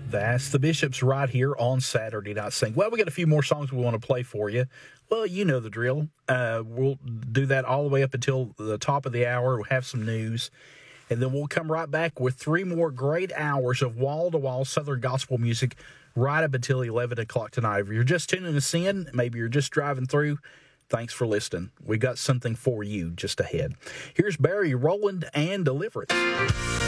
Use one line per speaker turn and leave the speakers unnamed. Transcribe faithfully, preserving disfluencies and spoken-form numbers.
That's the Bishops right here on Saturday Night Sing. Well, we got a few more songs we want to play for you. Well, you know the drill. Uh, we'll do that all the way up until the top of the hour. We'll have some news. And then we'll come right back with three more great hours of wall-to-wall Southern gospel music right up until eleven o'clock tonight. If you're just tuning us in, maybe you're just driving through, thanks for listening. We got something for you just ahead. Here's Barry Rowland and Deliverance.